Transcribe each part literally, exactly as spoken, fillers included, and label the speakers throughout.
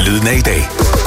Speaker 1: Lyden af i dag.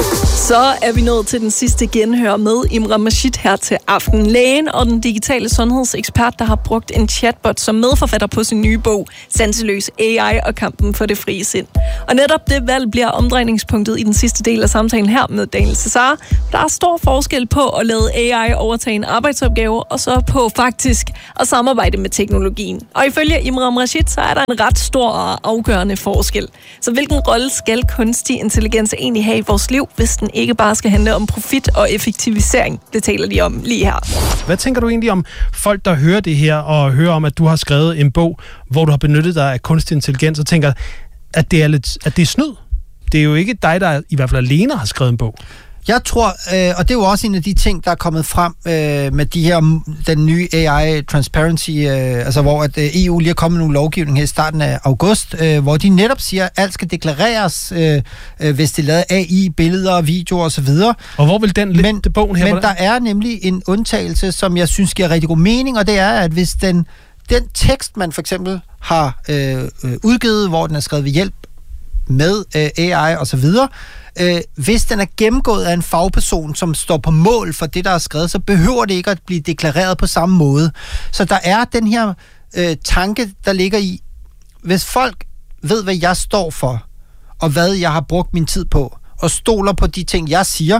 Speaker 2: Så er vi nået til den sidste genhør med Imran Masheed her til aften. Lægen og den digitale sundhedsekspert, der har brugt en chatbot som medforfatter på sin nye bog, Sanseløs A I og kampen for det frie sind. Og netop det valg bliver omdrejningspunktet i den sidste del af samtalen her med Daniel Cesar. Der er stor forskel på at lade A I overtage en arbejdsopgave, og så på faktisk at samarbejde med teknologien. Og ifølge Imran Masheed, så er der en ret stor og afgørende forskel. Så hvilken rolle skal kunstig intelligens egentlig have i vores liv, hvis den ikke bare skal handle om profit og effektivisering? Det taler de om lige her.
Speaker 3: Hvad tænker du egentlig om folk, der hører det her, og hører om, at du har skrevet en bog, hvor du har benyttet dig af kunstig intelligens, og tænker, at det er, lidt, at det er snyd? Det er jo ikke dig, der i hvert fald alene har skrevet en bog.
Speaker 4: Jeg tror, øh, og det er jo også en af de ting, der er kommet frem øh, med de her, den nye A I Transparency, øh, altså hvor at, øh, E U lige er kommet med nogle lovgivning her i starten af august, øh, hvor de netop siger, at alt skal deklareres, øh, øh, hvis det er lavet A I, billeder, videoer osv.
Speaker 3: Og hvor vil den
Speaker 4: men,
Speaker 3: bogen her?
Speaker 4: Men der er nemlig en undtagelse, som jeg synes giver rigtig god mening, og det er, at hvis den, den tekst, man for eksempel har øh, udgivet, hvor den er skrevet ved hjælp med øh, A I osv., Øh, hvis den er gennemgået af en fagperson, som står på mål for det, der er skrevet, så behøver det ikke at blive deklareret på samme måde. Så der er den her øh, tanke, der ligger i, hvis folk ved, hvad jeg står for, og hvad jeg har brugt min tid på, og stoler på de ting, jeg siger,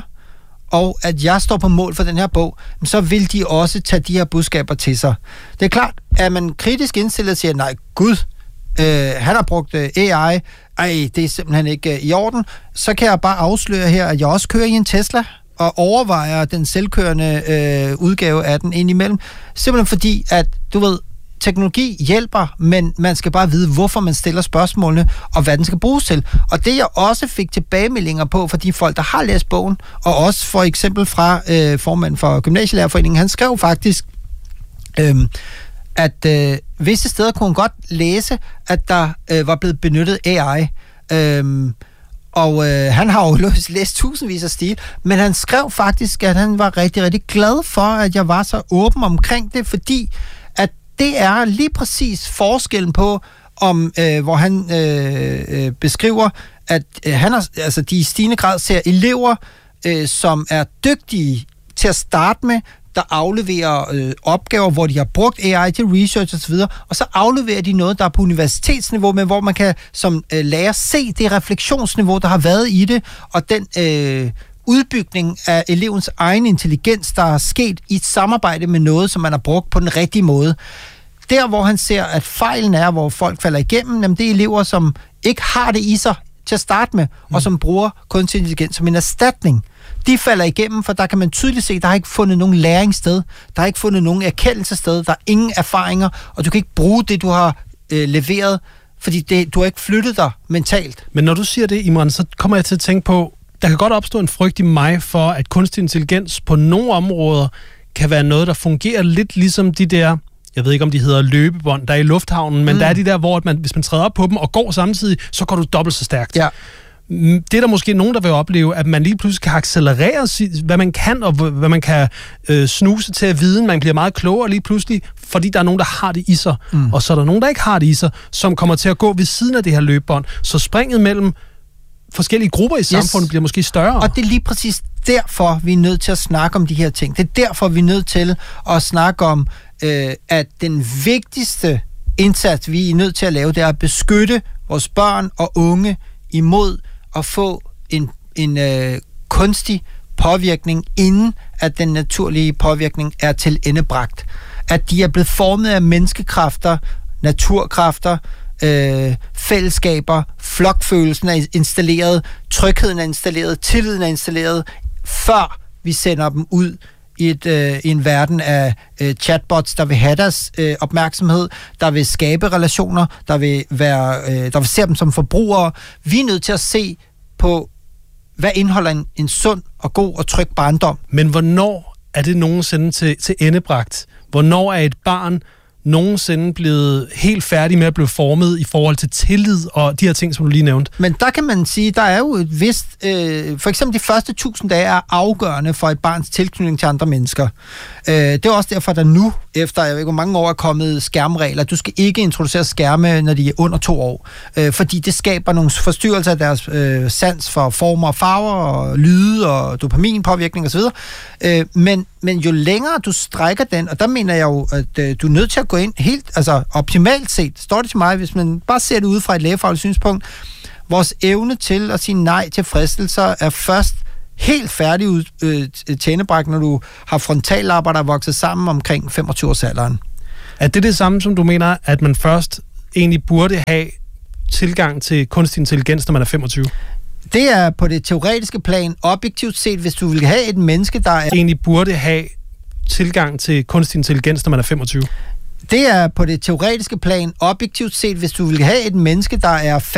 Speaker 4: og at jeg står på mål for den her bog, så vil de også tage de her budskaber til sig. Det er klart, at man kritisk indstillet siger, nej, gud, øh, han har brugt øh, A I, ej, det er simpelthen ikke uh, i orden, så kan jeg bare afsløre her, at jeg også kører i en Tesla og overvejer den selvkørende øh, udgave af den indimellem. Simpelthen fordi, at du ved, teknologi hjælper, men man skal bare vide, hvorfor man stiller spørgsmålene, og hvad den skal bruges til. Og det jeg også fik tilbagemeldinger på fra de folk, der har læst bogen, og også for eksempel fra øh, formanden for Gymnasielærerforeningen, han skrev faktisk, øh, at øh, visse steder kunne han godt læse, at der øh, var blevet benyttet A I. Øhm, og øh, han har jo læst, læst tusindvis af stil, men han skrev faktisk, at han var rigtig, rigtig glad for, at jeg var så åben omkring det, fordi at det er lige præcis forskellen på, om øh, hvor han øh, øh, beskriver, at øh, han har, altså, de i stigende grad ser elever, øh, som er dygtige til at starte med, der afleverer øh, opgaver, hvor de har brugt A I til research osv., og så afleverer de noget, der er på universitetsniveau, men hvor man kan som øh, lærer se det refleksionsniveau, der har været i det, og den øh, udbygning af elevens egen intelligens, der er sket i et samarbejde med noget, som man har brugt på den rigtige måde. Der, hvor han ser, at fejlen er, hvor folk falder igennem, jamen det er elever, som ikke har det i sig til at starte med, mm. og som bruger kunstig intelligens som en erstatning. De falder igennem, for der kan man tydeligt se, at der har ikke fundet nogen læring sted. Der har ikke fundet nogen erkendelse sted. Der er ingen erfaringer, og du kan ikke bruge det, du har øh, leveret, fordi det, du har ikke flyttet dig mentalt.
Speaker 3: Men når du siger det, Imran, så kommer jeg til at tænke på, der kan godt opstå en frygt i mig for, at kunstig intelligens på nogle områder kan være noget, der fungerer lidt ligesom de der, jeg ved ikke, om de hedder løbebånd, der er i lufthavnen, men mm. der er de der, hvor man, hvis man træder op på dem og går samtidig, så går du dobbelt så stærkt. Ja. Det er der måske nogen, der vil opleve, at man lige pludselig kan accelerere, hvad man kan, og hvad man kan øh, snuse til at vide. Man bliver meget klogere lige pludselig, fordi der er nogen, der har det i sig. Mm. Og så er der nogen, der ikke har det i sig, som kommer til at gå ved siden af det her løbebånd. Så springet mellem forskellige grupper i samfundet yes. bliver måske større.
Speaker 4: Og det er lige præcis derfor, vi er nødt til at snakke om de her ting. Det er derfor, vi er nødt til at snakke om, øh, at den vigtigste indsats, vi er nødt til at lave, det er at beskytte vores børn og unge imod at få en, en øh, kunstig påvirkning, inden at den naturlige påvirkning er til endebragt. At de er blevet formet af menneskekræfter, naturkræfter, øh, fællesskaber, flokfølelsen er installeret, trygheden er installeret, tilliden er installeret, før vi sender dem ud i, et, øh, i en verden af øh, chatbots, der vil have deres øh, opmærksomhed, der vil skabe relationer, der vil, være, øh, der vil se dem som forbrugere. Vi er nødt til at se på, hvad indeholder en, en sund og god og tryg barndom.
Speaker 3: Men hvornår er det nogensinde til, til endebragt? Hvornår er et barn nogensinde blevet helt færdig med at blive formet i forhold til tillid og de her ting, som du lige nævnte.
Speaker 4: Men der kan man sige, der er jo et vist... Øh, for eksempel de første tusind dage er afgørende for et barns tilknytning til andre mennesker. Øh, det er også derfor, der nu, efter jeg ved ikke, hvor mange år er kommet skærmregler, du skal ikke introducere skærme, når de er under to år. Øh, fordi det skaber nogle forstyrrelser af deres øh, sans for former og farver, og lyde og dopaminpåvirkning osv. Øh, men, men jo længere du strækker den, og der mener jeg jo, at øh, du er nødt til at gå ind helt, altså optimalt set, står det til mig, hvis man bare ser det ud fra et lægefagligt synspunkt, vores evne til at sige nej til fristelser er først helt færdig ud øh, tjenebræk, når du har frontallapper, der er vokset sammen omkring femogtyve års alderen.
Speaker 3: Er det det samme, som du mener, at man først egentlig burde have tilgang til kunstig intelligens, når man er femogtyve?
Speaker 4: Det er på det teoretiske plan objektivt set, hvis du vil have et menneske, der er...
Speaker 3: egentlig burde have tilgang til kunstig intelligens, når man er femogtyve?
Speaker 4: Det er på det teoretiske plan objektivt set, hvis du vil have et menneske, der er